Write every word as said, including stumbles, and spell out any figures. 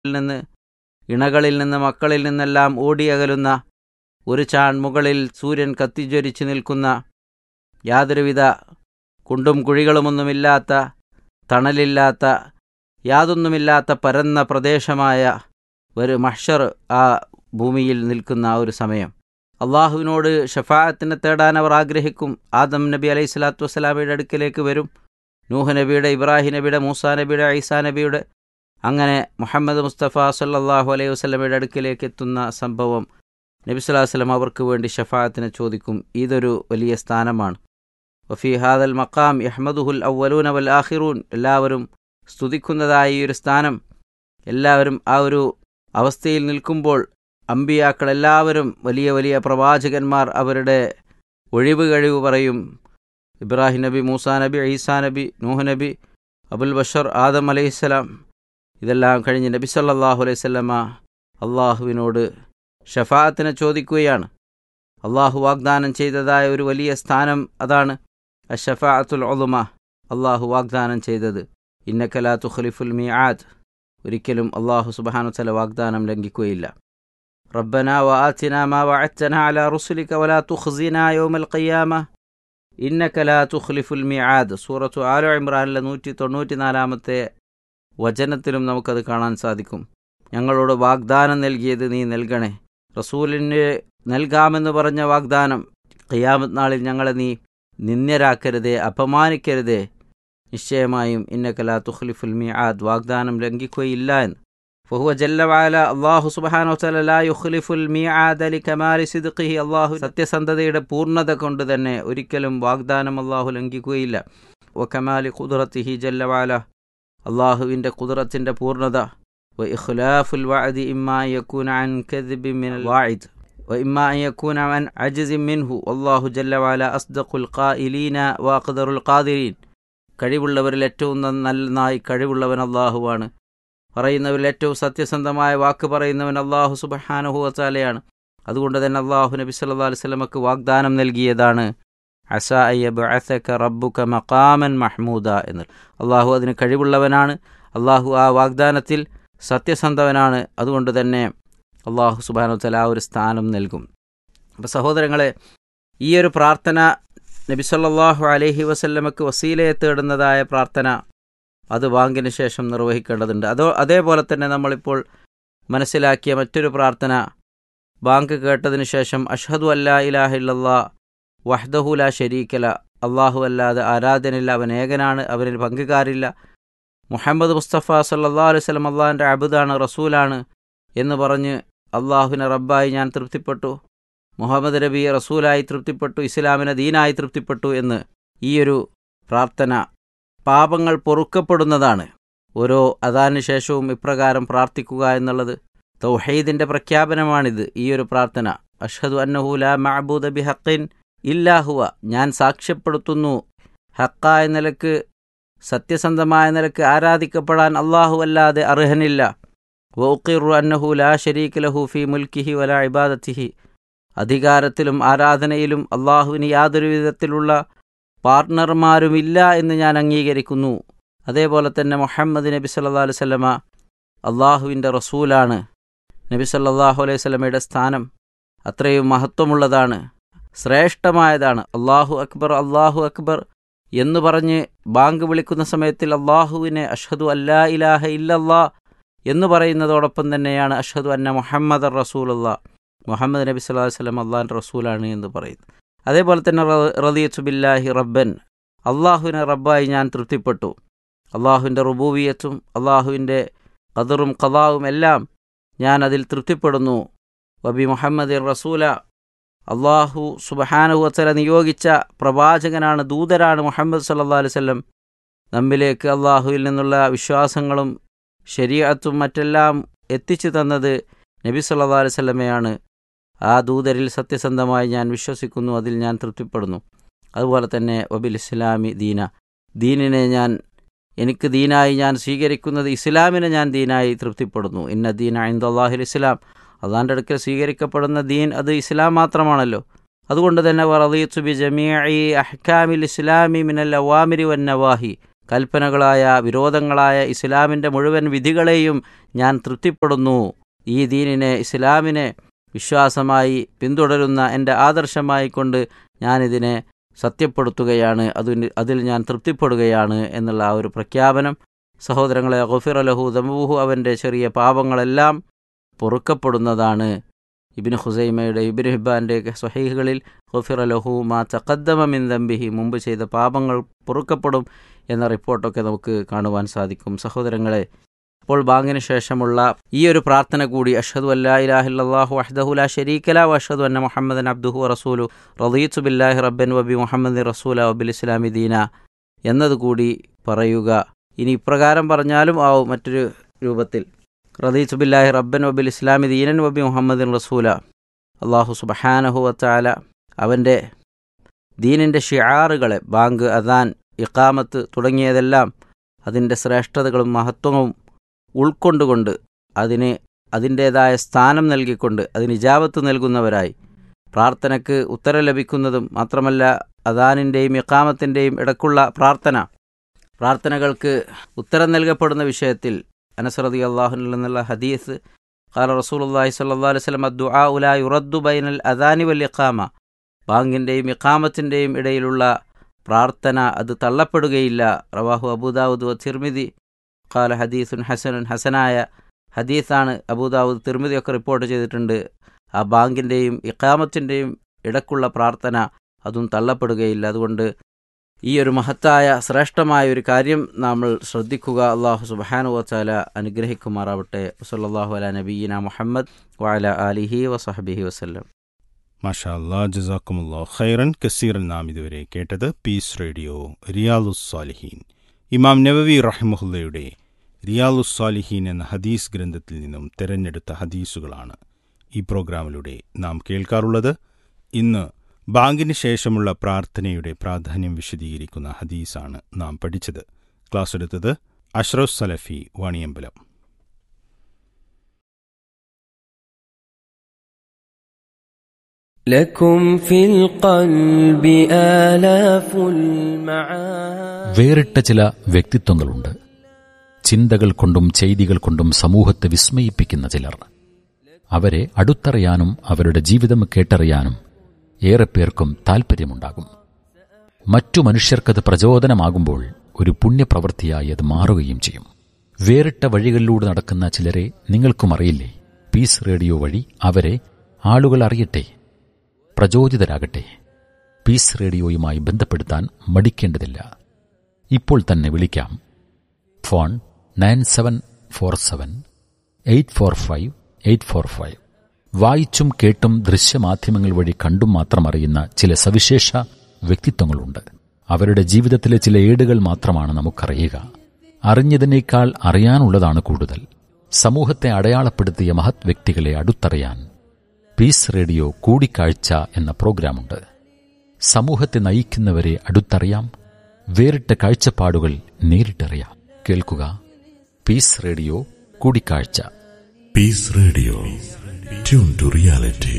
നിന്ന്, ഇണകളിൽ നിന്ന്, മക്കളിൽ നിന്നെല്ലാം ഓടിയകലുന്ന, ഒരു ചാൺ മുകളിൽ സൂര്യൻ കത്തിജ്വരിച്ചു നിൽക്കുന്ന, യാതൊരുവിധ കുണ്ടും കുഴികളുമൊന്നുമില്ലാത്ത, തണലില്ലാത്ത, യാതൊന്നുമില്ലാത്ത പരന്ന പ്രദേശമായ ഒരു മഹ്ശർ ആ ഭൂമിയിൽ നിൽക്കുന്ന ആ ഒരു സമയം. അള്ളാഹുവിനോട് ഷഫാഅത്തിനെ തേടാൻ അവർ ആഗ്രഹിക്കും. ആദം നബി അലൈഹി സ്വലാത്തു വസ്സലാമയുടെ അടുക്കിലേക്ക് വരും. നൂഹ് നബിയുടെ, ഇബ്രാഹിം നബിയുടെ, മൂസാ നബിയുടെ, ഈസാ നബിയുടെ, അങ്ങനെ മുഹമ്മദ് മുസ്തഫ സല്ലല്ലാഹു അലൈഹി വസല്ലമയുടെ അടുക്കിലേക്ക് എത്തുന്ന സംഭവം നബി സ്വല്ലല്ലാഹു അലൈഹി വസല്ലം അവർക്ക് വേണ്ടി ഷഫാഅത്തിനെ ചോദിക്കും. ഇതൊരു വലിയ സ്ഥാനമാണ്. വഫീ ഹാദൽ മഖാം യഹ്മദുഹുൽ അവ്വലൂന വൽ ആഖിറൂൻ, എല്ലാവരും സ്തുതിക്കുന്നതായ ഈ ഒരു സ്ഥാനം, എല്ലാവരും ആ ഒരു അവസ്ഥയിൽ നിൽക്കുമ്പോൾ അമ്പിയാക്കൾ എല്ലാവരും, വലിയ വലിയ പ്രവാചകന്മാർ അവരുടെ ഒഴിവ് കഴിവ് പറയും. ഇബ്രാഹിം നബി, മൂസാ നബി, ഈസാ നബി, നൂഹ് നബി, അബുൽ ബഷർ, ആദം അലൈഹിസ്സലാം, ഇതെല്ലാം കഴിഞ്ഞ് നബി സല്ലല്ലാഹു അലൈഹി വസല്ലമ അള്ളാഹുവിനോട് ഷഫാഅത്തിനെ ചോദിക്കുകയാണ്. അള്ളാഹു വാഗ്ദാനം ചെയ്തതായ ഒരു വലിയ സ്ഥാനം അതാണ് അഷ്ശഫാഅത്തുൽ ഉളുമ. അള്ളാഹു വാഗ്ദാനം ചെയ്തത് ഇന്നക ലാ തുഖ്ലിഫുൽ മീആദ്, ഒരിക്കലും അള്ളാഹു സുബ്ഹാനഹു വ തആല വാഗ്ദാനം ലംഘിക്കുകയില്ല. റബ്ബനാ വആതിനാ മാ വഅദ്തനാ അലാ റുസുലിക വലാ തുഖ്സിനാ യൗമൽ ഖിയാമ ഇന്നക ലാ തുഖ്ലിഫുൽ മീആദ്. സൂറത്തു ആല ഇംറാനിലെ നൂറ്റി തൊണ്ണൂറ്റി നാലാമത്തെ വചനത്തിലും നമുക്കത് കാണാൻ സാധിക്കും. ഞങ്ങളോട് വാഗ്ദാനം നൽകിയത് നീ നൽകണേ. റസൂലിന് നൽകാമെന്ന് പറഞ്ഞ വാഗ്ദാനം, ഖിയാമത്ത് നാളിൽ ഞങ്ങളെ നീ നിന്ദ്യരാക്കരുതേ, അപമാനിക്കരുതേ. നിശ്ചയമായും ഇന്നക ലാ തുഖ്ലിഫുൽ മീആദ്, വാഗ്ദാനം ലംഘിക്കുകയില്ല എന്ന്. ഫഹുവ ജല്ല വഅല, അല്ലാഹു സുബ്ഹാനഹു വതആല ലാ യുഖ്ലിഫുൽ മീആദ ലികമാലി സിദ്ഖിഹി, അല്ലാഹു സത്യസന്ധതയുടെ പൂർണ്ണത കൊണ്ട് തന്നെ ഒരിക്കലും വാഗ്ദാനം അല്ലാഹു ലംഘിക്കുകയില്ല. വകമാലി ഖുദ്റത്തിഹി ജല്ല വഅല, അല്ലാഹുവിൻ്റെ ഖുദ്റത്തിൻ്റെ പൂർണ്ണത. വഇഖ്ലാഫുൽ വഅദി ഇമ്മാ യകൂന അൻ കദ്ബിൻ മിനൽ വാഇദ് വഇമ്മാ അൻ യകൂന അൻ അജ്സിൻ മിൻഹു വല്ലാഹു ജല്ല വഅല അസ്ദഖുൽ ഖായിലീന വഅഖ്ദറുൽ ഖാദിരീൻ. കഴിവുള്ളവരിൽ ഏറ്റവും നന്നായി കഴിവുള്ളവൻ അല്ലാഹുവാണ്. പറയുന്നവരിൽ ഏറ്റവും സത്യസന്ധമായ വാക്ക് പറയുന്നവൻ അല്ലാഹു സുബ്ഹാനഹു വ തആലയാണ്. അതുകൊണ്ട് തന്നെ അല്ലാഹു നബി സല്ലല്ലാഹു അലൈഹി വസല്ലമക്ക് വാഗ്ദാനം നൽകിയതാണ് അസാ അയ്യബ്അസക റബ്ബുക മഖാമൻ മഹ്മൂദ എന്ന്. അല്ലാഹു അതിന് കഴിവുള്ളവനാണ്. അല്ലാഹു ആ വാഗ്ദാനത്തിൽ സത്യസന്ധവനാണ്. അതുകൊണ്ട് തന്നെ അല്ലാഹു സുബ്ഹാനഹു വ തആല ആ ഒരു സ്ഥാനം നൽകും. അപ്പോൾ സഹോദരങ്ങളെ, ഈ ഒരു പ്രാർത്ഥന നബി സല്ലല്ലാഹു അലൈഹി വസല്ലമക്ക് വസീലയെ തേടുന്നതായ പ്രാർത്ഥന, അത് ബാങ്കിന് ശേഷം നിർവഹിക്കേണ്ടതുണ്ട്. അതോ അതേപോലെ തന്നെ നമ്മളിപ്പോൾ മനസ്സിലാക്കിയ മറ്റൊരു പ്രാർത്ഥന, ബാങ്ക് കേട്ടതിന് ശേഷം അഷ്ഹദു അല്ലാ ഇലാഹ ഇല്ലല്ലാഹ് വഹ്ദഹു ലാ ശരീക ലഹ്, അല്ലാഹു അല്ലാതെ ആരാധനയില്ല, അവൻ ഏകനാണ്, അവനിൽ പങ്കുകാരില്ല, മുഹമ്മദ് മുസ്തഫ സല്ലല്ലാഹു അലൈഹി വസല്ലം അള്ളാഹിൻ്റെ അബ്ദാണ്, റസൂലാണ് എന്ന് പറഞ്ഞ് അള്ളാഹുവിനെ റബ്ബായി ഞാൻ തൃപ്തിപ്പെട്ടു, മുഹമ്മദ് നബി റസൂലായി തൃപ്തിപ്പെട്ടു, ഇസ്ലാമിനെ ദീനായി തൃപ്തിപ്പെട്ടു എന്ന് ഈ ഒരു പ്രാർത്ഥന പാപങ്ങൾ പൊറുക്കപ്പെടുന്നതാണ്. ഓരോ അദാനിന് ശേഷവും ഇപ്രകാരം പ്രാർത്ഥിക്കുക എന്നുള്ളത് തൗഹീദിൻ്റെ പ്രഖ്യാപനമാണിത്. ഈ ഒരു പ്രാർത്ഥന, അഷ്ഹദു അന്നഹു ലാ മഅബൂദ ബിഹഖിൻ ഇല്ലാ ഹുവ, ഞാൻ സാക്ഷ്യപ്പെടുത്തുന്നു ഹക്കായ നിലക്ക്, സത്യസന്ധമായ നിലക്ക് ആരാധിക്കപ്പെടാൻ അല്ലാഹു അല്ലാതെ അർഹനില്ല. വഉഖിറു അന്നഹു ലാ ശരീക ലഹു ഫീ മുൽക്കിഹി വലാ ഇബാദത്തിഹി, അധികാരത്തിലും ആരാധനയിലും അല്ലാഹുവിന് യാതൊരു വിധത്തിലുള്ള പാർട്ണർമാരുമില്ല എന്ന് ഞാൻ അംഗീകരിക്കുന്നു. അതേപോലെ തന്നെ മുഹമ്മദ് നബി സല്ലല്ലാഹു അലൈഹി വസല്ലമ അള്ളാഹുവിൻ്റെ റസൂലാണ്. നബി സല്ലല്ലാഹു അലൈഹി വസല്ലമയുടെ സ്ഥാനം അത്രയും മഹത്വമുള്ളതാണ്, ശ്രേഷ്ഠമായതാണ്. അല്ലാഹു അക്ബർ, അല്ലാഹു അക്ബർ എന്ന് പറഞ്ഞ് ബാങ്ക് വിളിക്കുന്ന സമയത്തിൽ അള്ളാഹുവിനെ അഷ്ഹദു അല്ലാ ഇലാഹ ഇല്ലല്ലാഹ് എന്ന് പറയുന്നതോടൊപ്പം തന്നെയാണ് അഷ്ഹദു അന്ന മുഹമ്മദ് റസൂലുള്ളാഹ്, മുഹമ്മദ് നബി സല്ലല്ലാഹു അലൈഹി വസല്ലം അള്ളാഹിൻ്റെ റസൂലാണ് എന്ന് പറയുന്നത്. അതേപോലെ തന്നെ റളിയതു ബില്ലാഹി റബ്ബൻ, അള്ളാഹുവിനെ റബ്ബായി ഞാൻ തൃപ്തിപ്പെട്ടു. അള്ളാഹുവിൻ്റെ റുബൂവിയത്തും അള്ളാഹുവിൻ്റെ ഖദറും ഖദാവും എല്ലാം ഞാൻ അതിൽ തൃപ്തിപ്പെടുന്നു. വബി മുഹമ്മദ് റസൂല, അള്ളാഹു സുബ്ഹാനഹു വ തആല നിയോഗിച്ച പ്രവാചകനാണ്, ദൂതരാണ് മുഹമ്മദ് സല്ലല്ലാഹു അലൈഹി വസല്ലം. നമ്മിലേക്ക് അള്ളാഹുവിൽ നിന്നുള്ള വിശ്വാസങ്ങളും ശരീഅത്തും മറ്റെല്ലാം എത്തിച്ചു തന്നത് നബി സല്ലല്ലാഹു അലൈഹി വസല്ലമയാണ്. ആ ദൂതരിൽ സത്യസന്ധമായി ഞാൻ വിശ്വസിക്കുന്നു, അതിൽ ഞാൻ തൃപ്തിപ്പെടുന്നു. അതുപോലെ തന്നെ വബിൽ ഇസ്ലാമി ദീന, ദീനിനെ ഞാൻ എനിക്ക് ദീനായി ഞാൻ സ്വീകരിക്കുന്നത്, ഇസ്ലാമിനെ ഞാൻ ദീനായി തൃപ്തിപ്പെടുന്നു. ഇന്ന ദീന ഇൻദല്ലാഹിൽ ഇസ്ലാം, അള്ളാഹിൻ്റെ അടുക്കൽ സ്വീകരിക്കപ്പെടുന്ന ദീൻ അത് ഇസ്ലാം മാത്രമാണല്ലോ. അതുകൊണ്ട് തന്നെ വറദിതു ബി ജമീഇ അഹ്കാമിൽ ഇസ്ലാമി മിനൽ അവാമിരി വൻ നവാഹി കൽപ്പനകളായ വിരോധങ്ങളായ ഇസ്ലാമിൻ്റെ മുഴുവൻ വിധികളെയും ഞാൻ തൃപ്തിപ്പെടുന്നു. ഈ ദീനിനെ, ഇസ്ലാമിനെ വിശ്വാസമായി പിന്തുടരുന്ന എൻ്റെ ആദർശമായി കൊണ്ട് ഞാനിതിനെ സത്യപ്പെടുത്തുകയാണ്, അതിന് അതിൽ ഞാൻ തൃപ്തിപ്പെടുകയാണ് എന്നുള്ള ആ ഒരു പ്രഖ്യാപനം. സഹോദരങ്ങളെ, ഗുഫിറ ലഹു ദംബുഹു, അവൻ്റെ ചെറിയ പാപങ്ങളെല്ലാം പൊറുക്കപ്പെടുന്നതാണ്. ഇബ്നു ഖുസൈമയുടെ, ഇബ്നു ഹിബ്ബാൻ്റെ സ്വഹീഹുകളിൽ ഗുഫിറ ലഹു മാ തഖദ്ദമ മിൻ ദംബിഹി, മുമ്പ് ചെയ്ത പാപങ്ങൾ പൊറുക്കപ്പെടും എന്ന റിപ്പോർട്ടൊക്കെ നമുക്ക് കാണുവാൻ സാധിക്കും. സഹോദരങ്ങളെ, അപ്പോൾ ബാങ്കിന് ശേഷമുള്ള ഈ ഒരു പ്രാർത്ഥന കൂടി, അഷ്ഹദു അല്ലാ ഇലാഹ ഇല്ലല്ലാഹു വഹ്ദഹു ലാ ശരീക ലഹു വഅഷ്ഹദു അന്ന മുഹമ്മദൻ അബ്ദുഹു വറസൂലുഹു റളീതു ബില്ലാഹി റബ്ബൻ വബി മുഹമ്മദിൻ റസൂല വബിൽ ഇസ്ലാമി ദീന എന്നതുകൂടി പറയുക. ഇനി ഇപ്രകാരം പറഞ്ഞാലും ആവും മറ്റൊരു രൂപത്തിൽ, റളീതു ബില്ലാഹി റബ്ബൻ വബിൽ ഇസ്ലാമി ദീനൻ വബി മുഹമ്മദിൻ റസൂല. അല്ലാഹു സുബ്ഹാനഹു വതആല അവൻ്റെ ദീനിൻ്റെ ഷിആറുകളെ, ബാങ്ക്, അദാൻ, ഇഖാമത്ത് തുടങ്ങിയതെല്ലാം അതിൻ്റെ ശ്രേഷ്ഠതകളും മഹത്വവും ഉൾക്കൊണ്ടുകൊണ്ട് അതിന് അതിൻ്റേതായ സ്ഥാനം നൽകിക്കൊണ്ട് അതിന് ഇജാബത്ത് നൽകുന്നവരായി, പ്രാർത്ഥനയ്ക്ക് ഉത്തരം ലഭിക്കുന്നതും മാത്രമല്ല അദാനിൻ്റെയും ഇഖാമത്തിൻ്റെയും ഇടക്കുള്ള പ്രാർത്ഥന പ്രാർത്ഥനകൾക്ക് ഉത്തരം നൽകപ്പെടുന്ന വിഷയത്തിൽ അനസ് റളിയല്ലാഹു അൻഹു എന്നുള്ള ഹദീസ്, ഖാല റസൂലുള്ളാഹി സ്വല്ലല്ലാഹു അലൈഹി വസല്ലം അദ്ദുആഉ ലാ യുറദ്ദു ബൈനൽ അദാനി വൽ ഇഖാമ, ബാങ്കിൻ്റെയും ഇഖാമത്തിൻ്റെയും ഇടയിലുള്ള പ്രാർത്ഥന അത് തള്ളപ്പെടുകയില്ല. റവാഹു അബൂദാവൂദ് വ തിർമിദി, ഖാല ഹദീസുൻ ഹസനുൻ, ഹസനായ ഹദീസാണ്. അബൂദാവൂദ്, തിർമിദിയൊക്കെ റിപ്പോർട്ട് ചെയ്തിട്ടുണ്ട്. ആ ബാങ്കിൻ്റെയും ഇഖാമത്തിൻ്റെയും ഇടക്കുള്ള പ്രാർത്ഥന അതും തള്ളപ്പെടുകയില്ല. അതുകൊണ്ട് ഈ ഒരു മഹത്തായ ശ്രേഷ്ഠമായ ഒരു കാര്യം നമ്മൾ ശ്രദ്ധിക്കുക. അല്ലാഹു സുബ്ഹാനഹു വതആല അനുഗ്രഹിക്കുമാറാവട്ടെ. സല്ലല്ലാഹു അലാ നബിയിന മുഹമ്മദ് വഅലാ ആലിഹി വസഹ്ബിഹി വസല്ലം. മാഷാ അല്ലാഹ്, ജസാക്കുമുല്ലാഹു ഖൈറൻ കസീറൻ. നാം ഇതുവരെ കേട്ടത് പീസ് റേഡിയോ റിയാലുസ് സാലിഹീൻ, ഇമാം നവവി റഹിമഹുല്ലയുടെ റിയാലുസ് സാലിഹീൻ എന്ന ഹദീസ് ഗ്രന്ഥത്തിൽ നിന്നും തിരഞ്ഞെടുത്ത ഹദീസുകളാണ് ഈ പ്രോഗ്രാമിലൂടെ നാം കേൾക്കാറുള്ളത്. ഇന്ന് ബാങ്കിന് ശേഷമുള്ള പ്രാർത്ഥനയുടെ പ്രാധാന്യം വിശദീകരിക്കുന്ന ഹദീസാണ് നാം പഠിച്ചത്. ക്ലാസ് എടുത്തത് അഷ്റഫ് സലഫി, വാണിയമ്പലം. വേറിട്ട ചില വ്യക്തിത്വങ്ങളുണ്ട്. ചിന്തകൾ കൊണ്ടും ചെയ്തികൾ കൊണ്ടും സമൂഹത്തെ വിസ്മയിപ്പിക്കുന്ന ചിലർ. അവരെ അടുത്തറിയാനും അവരുടെ ജീവിതം കേട്ടറിയാനും ഏറെ പേർക്കും താൽപ്പര്യമുണ്ടാകും. മറ്റു മനുഷ്യർക്കത് പ്രചോദനമാകുമ്പോൾ ഒരു പുണ്യപ്രവൃത്തിയായി അത് മാറുകയും ചെയ്യും. വേറിട്ട വഴികളിലൂടെ നടക്കുന്ന ചിലരെ നിങ്ങൾക്കും അറിയില്ലേ? പീസ് റേഡിയോ വഴി അവരെ ആളുകൾ അറിയട്ടെ, പ്രചോദിതരാകട്ടെ. പീസ് റേഡിയോയുമായി ബന്ധപ്പെടുത്താൻ മടിക്കേണ്ടതില്ല. ഇപ്പോൾ തന്നെ വിളിക്കാം. Phone nine seven four seven eight four five eight four five. വായിച്ചും കേട്ടും ദൃശ്യമാധ്യമങ്ങൾ വഴി കണ്ടും മാത്രം അറിയുന്ന ചില സവിശേഷ വ്യക്തിത്വങ്ങളുണ്ട്. അവരുടെ ജീവിതത്തിലെ ചില ഏടുകൾ മാത്രമാണ് നമുക്കറിയുക. അറിഞ്ഞതിനേക്കാൾ അറിയാനുള്ളതാണ് കൂടുതൽ. സമൂഹത്തെ അടയാളപ്പെടുത്തിയ മഹത് വ്യക്തികളെ അടുത്തറിയാൻ പീസ് റേഡിയോ കൂടിക്കാഴ്ച എന്ന പ്രോഗ്രാമുണ്ട്. സമൂഹത്തെ നയിക്കുന്നവരെ അടുത്തറിയാം, വേറിട്ട കാഴ്ചപ്പാടുകൾ നേരിട്ടറിയാം. കേൾക്കുക പീസ് റേഡിയോ കൂടിക്കാഴ്ച. Piece radio, tune to reality.